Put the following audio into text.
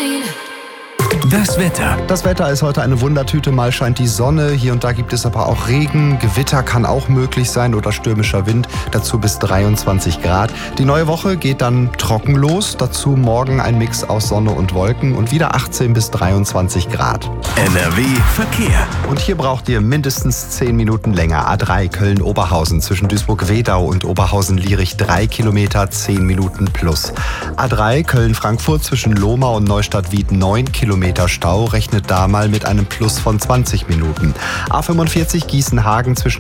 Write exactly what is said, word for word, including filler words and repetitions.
Das Wetter. Das Wetter ist heute eine Wundertüte. Mal scheint die Sonne, hier und da gibt es aber auch Regen. Gewitter kann auch möglich sein oder stürmischer Wind. Dazu bis dreiundzwanzig Grad. Die neue Woche geht dann trocken los. Dazu morgen ein Mix aus Sonne und Wolken und wieder achtzehn bis dreiundzwanzig Grad. N R W Verkehr. Und hier braucht ihr mindestens zehn Minuten länger. A drei Köln-Oberhausen zwischen Duisburg-Wedau und Oberhausen-Lierich drei Kilometer, zehn Minuten plus. A drei Köln-Frankfurt zwischen Lohmar und Neustadt-Wied neun Kilometer Stau, rechnet da mal mit einem Plus von zwanzig Minuten. A fünfundvierzig Gießen-Hagen zwischen